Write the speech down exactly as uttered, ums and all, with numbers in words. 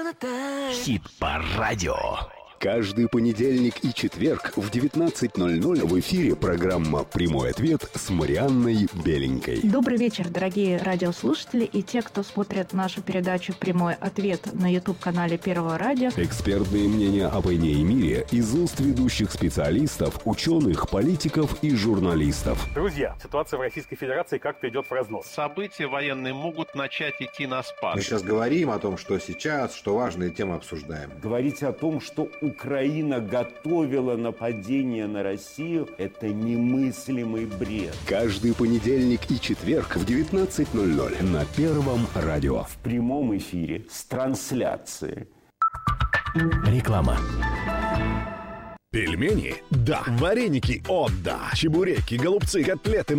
Хит-парадио. Каждый понедельник и четверг в девятнадцать ноль ноль в эфире программа «Прямой ответ» с Марианной Беленькой. Добрый вечер, дорогие радиослушатели и те, кто смотрит нашу передачу «Прямой ответ» на YouTube-канале Первого радио. Экспертные мнения о войне и мире из уст ведущих специалистов, ученых, политиков и журналистов. Друзья, ситуация в Российской Федерации как-то идет в разнос. События военные могут начать идти на спад. Мы сейчас говорим о том, что сейчас, что важные темы обсуждаем. Говорить о том, что Украина готовила нападение на Россию, это немыслимый бред. Каждый понедельник и четверг в девятнадцать ноль ноль на Первом радио. В прямом эфире с трансляцией. Реклама. Пельмени? Да. Вареники? О, да. Чебуреки, голубцы, котлеты,